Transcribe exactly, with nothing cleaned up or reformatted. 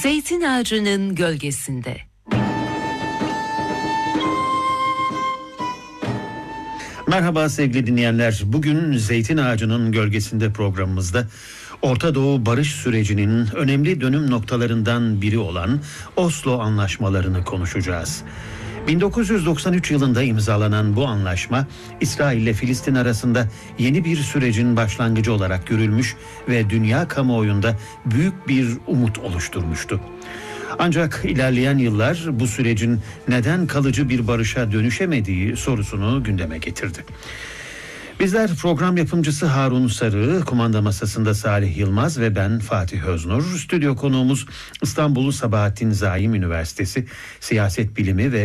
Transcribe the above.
Zeytin ağacının gölgesinde. Merhaba sevgili dinleyenler. Bugün Zeytin Ağacı'nın Gölgesinde programımızda Orta Doğu barış sürecinin önemli dönüm noktalarından biri olan Oslo Anlaşmalarını konuşacağız. bin dokuz yüz doksan üç yılında imzalanan bu anlaşma, İsrail ile Filistin arasında yeni bir sürecin başlangıcı olarak görülmüş ve dünya kamuoyunda büyük bir umut oluşturmuştu. Ancak ilerleyen yıllar bu sürecin neden kalıcı bir barışa dönüşemediği sorusunu gündeme getirdi. Bizler program yapımcısı Harun Sarı, kumanda masasında Salih Yılmaz ve ben Fatih Öznur. Stüdyo konuğumuz İstanbul Sabahattin Zaim Üniversitesi Siyaset Bilimi ve